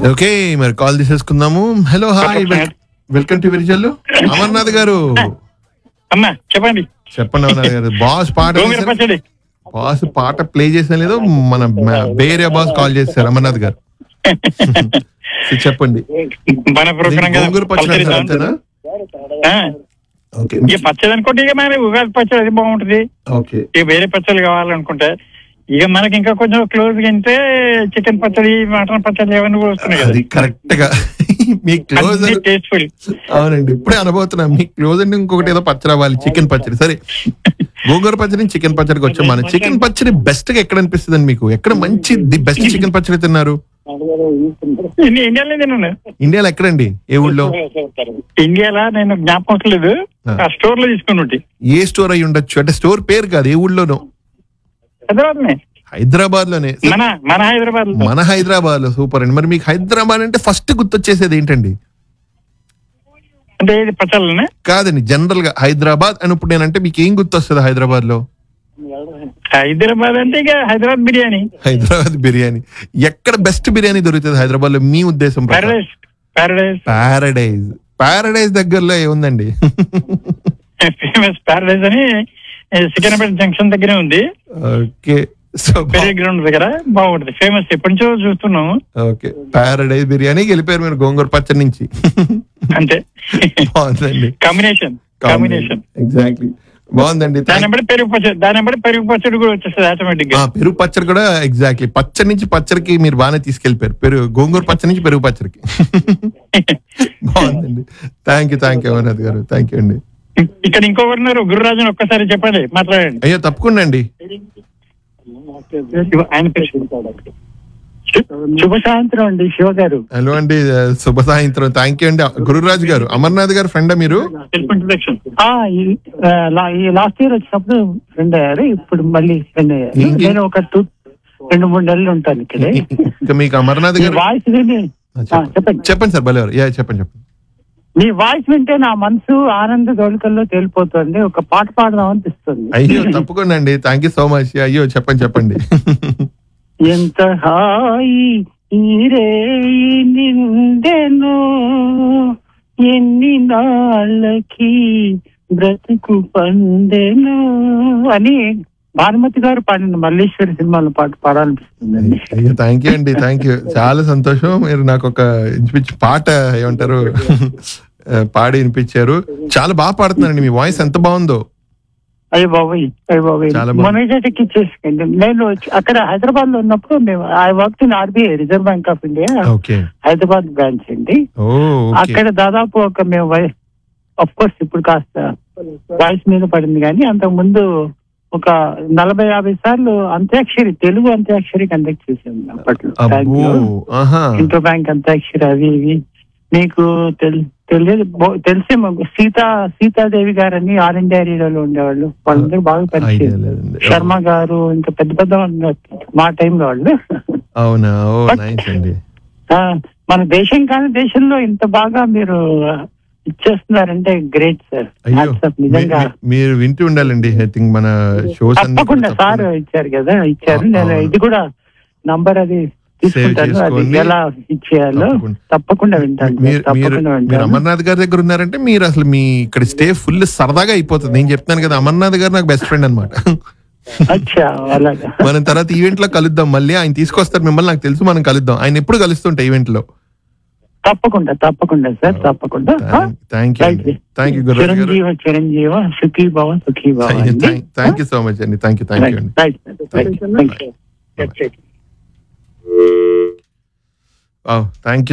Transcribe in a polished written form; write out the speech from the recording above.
Okay, మరి call తీసేసుకుందాము. Hello, hi, welcome to Virijallu. Amarnath గారు అమ్మా చెప్పండి. చెప్పండి అమర్నాథ్ గారు. బాస్ పాట ప్లే చేసిన లేదో మన బేరియా బాస్ కాల్ చేశారు అమర్నాథ్ గారు. చెప్పండి. మన గోంగూర పచ్చడి అంతేనా? ఇక పచ్చడి అనుకుంటే ఇక మరి ఉగాది పచ్చడి అది బాగుంటది. ఇక వేరే పచ్చడి కావాలనుకుంటే ఇక మనకి ఇంకా కొంచెం క్లోజ్ గా అంటే చికెన్ పచ్చడి, మటన్ పచ్చడి ఏమన్నా కూడా వస్తున్నాయి కదా. కరెక్ట్ గా మీ క్లోజ్ టేస్ట్ఫుల్. అవునండి, ఇప్పుడే అనుభవుతున్నా. మీ క్లోజ్ అంటే ఇంకొకటి ఏదో పచ్చడి అవ్వాలి, చికెన్ పచ్చడి. సరే, గోంగూర పచ్చడి చికెన్ పచ్చడికి వచ్చాం. మన చికెన్ పచ్చడి బెస్ట్ గా ఎక్కడ అనిపిస్తుంది అండి మీకు? ఎక్కడ మంచి ది బెస్ట్ చికెన్ పచ్చడి తిన్నారు? ఇండియాలో తిన్నాను. ఇండియాలో ఎక్కడండి? ఏ ఊళ్ళో? ఇండియాలో నేను జ్ఞాపకం లేదు, ఆ స్టోర్ లో తీసుకుని. ఏ స్టోర్ అయి ఉండొచ్చు? అంటే స్టోర్ పేరు కాదు, ఏ ఊళ్ళోనో? హైదరాబాద్ లోనే. మన హైదరాబాద్ లో. సూపర్ అండి. మరి మీకు హైదరాబాద్ అంటే ఫస్ట్ గుర్తొచ్చేసేది ఏంటండి? అంటే పచ్చళ్ళనే కాదండి, జనరల్ గా హైదరాబాద్ అన్నప్పుడు నేనంటే మీకు ఏం గుర్తొస్తుంది హైదరాబాద్ లో? హైదరాబాద్ అంటే ఇక హైదరాబాద్ బిర్యానీ. హైదరాబాద్ బిర్యానీ. ఎక్కడ బెస్ట్ బిర్యానీ దొరుకుతుంది హైదరాబాద్ లో మీ ఉద్దేశం? ప్యారడైజ్ దగ్గరలో ఏముందండి? ఫేమస్ ప్యారడైజ్ అని సికింద్రాబాద్ జంక్షన్ దగ్గరే ఉంది. ఓకే, గ్రౌండ్ దగ్గర బాగుంటది, ఫేమస్. ఎప్పటి నుంచో చూస్తున్నాము. ఓకే, ప్యారడైజ్ బిర్యానీకి వెళ్ళిపోయారు మీరు గోంగూర పచ్చడి నుంచి. అంతే, బాగుందండి. కాంబినేషన్ ఎగ్జాక్ట్లీ, బాగుందండి. పెరుగు పచ్చడి కూడా వచ్చేస్తుంది ఆటోమేటిక్ గా. పెరుగు పచ్చడి కూడా ఎగ్జాక్ట్లీ. పచ్చడి నుంచి పచ్చడికి మీరు బాగానే తీసుకెళ్లిపోయారు. గోంగూర పచ్చడి నుంచి పెరుగు పచ్చడికి. బాగుందండి. థ్యాంక్ యూ అమర్నాథ్ గారు. థ్యాంక్ యూ అండి. ఇక్కడ ఇంకొకరు ఉన్నారు, గురురాజన్, ఒక్కసారి చెప్పండి, మాట్లాడండి. అయ్యో తప్పకుండా అండి. శుభ సాయంత్రం అండి శివ గారు. హలో అండి, శుభ సాయంత్రం. థ్యాంక్ యూ అండి. గురురాజు గారు, అమర్నాథ్ గారు ఫ్రెండా మీరు? లాస్ట్ ఇయర్ వచ్చినప్పుడు ఫ్రెండ్ అయ్యారు, ఇప్పుడు మళ్ళీ ఫ్రెండ్ అయ్యారు. నేను ఒక 2-3 నెలలు ఉంటాను ఇక్కడే. మీకు అమర్నాథ్ గారు వాయిస్ విని చెప్పండి సార్. భలే చెప్పండి. మీ వాయిస్ వింటే నా మనసు ఆనంద దొలకల్లో తేలిపోతుంది. ఒక పాట పాడదాం అనిపిస్తుంది. అయ్యో తప్పకుండా అండి. Thank you so much. అయ్యో చెప్పండి. ఎంత హాయి ఈరే నిండెను, ఎన్ని నాళ్ళకి బ్రతుకు పండెను అని భానుమతి గారు పాడిన మల్లేశ్వరి సినిమాలో పాట పాడాలనిపిస్తుంది. అయ్యో థ్యాంక్ యూ అండి. థ్యాంక్ యూ, చాలా సంతోషం. మీరు నాకు ఒక పాట ఏమంటారు పాడి వినిపించారు. చాలా బాగా పాడుతున్నారండి. మీ వాయిస్ ఎంత బాగుందో. అయ్యో బాబాయ్ మొన్నటికి ఇచ్చేసుకోండి. నేను అక్కడ హైదరాబాద్ లో ఉన్నప్పుడు I work in RBI, reserve bank of India, Hyderabad branch అండి. అక్కడ దాదాపు ఒక మేము ఆఫ్ కోర్స్ ఇప్పుడు కాస్త వాయిస్ మీద పడింది, కానీ అంతకు ముందు ఒక 40-50 సార్లు అంత్యాక్షరి, తెలుగు అంత్యాక్షరి కండక్ట్ చేసాము అప్పట్లో. ఇంటర్ బ్యాంక్ అంత్యాక్షరి అవి ఇవి మీకు తెలిసే సీతాదేవి గారని ఆల్ ఇండియా రేడియోలో ఉండేవాళ్ళు. వాళ్ళందరూ బాగా పరిచయం. శర్మ గారు, ఇంకా పెద్ద మా టైంలో వాళ్ళు. అవునా? మన దేశం కాని దేశంలో ఇంత బాగా మీరు ఇచ్చేస్తున్నారంటే గ్రేట్ సార్. నిజంగా మీరు వింటూ ఉండాలండి. ఐ థింక్ మన షోస్ తప్పకుండా సార్ ఇచ్చారు. నేను ఇది కూడా నంబర్ అది తీసుకుంటాను, అది ఎలా ఇచ్చేయాలో తప్పకుండా వింటాను. మీరు అమర్నాథ్ గారి దగ్గర ఉన్నారంటే మీరు అసలు మీ ఇక్కడ స్టే ఫుల్ సరదాగా అయిపోతుంది. నేను చెప్తాను కదా, అమర్నాథ్ గారు నాకు బెస్ట్ ఫ్రెండ్ అనమాట. మనం తర్వాత ఈవెంట్ లో కలుద్దాం. మళ్ళీ ఆయన తీసుకొస్తారు మిమ్మల్ని, నాకు తెలుసు. మనం కలుద్దాం. ఆయన ఎప్పుడు కలుస్తుంటాయి ఈవెంట్ లో. తప్పకుండా సార్, తప్పకుండా. థ్యాంక్ యూ చిరంజీవ సుఖీ భవ. థ్యాంక్ యూ సో మచ్ అండి. థ్యాంక్ యూ అండి. Thank you.